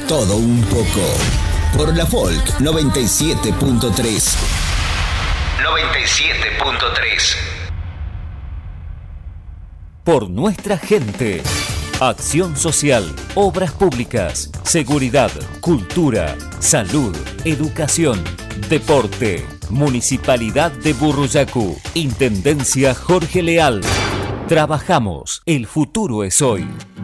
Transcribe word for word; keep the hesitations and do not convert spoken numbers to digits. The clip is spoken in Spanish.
todo un poco. Por la Folk noventa y siete punto tres. noventa y siete punto tres. Por nuestra gente. Acción social, obras públicas, seguridad, cultura, salud, educación, deporte. Municipalidad de Burruyacu. Intendencia Jorge Leal. Trabajamos. El futuro es hoy.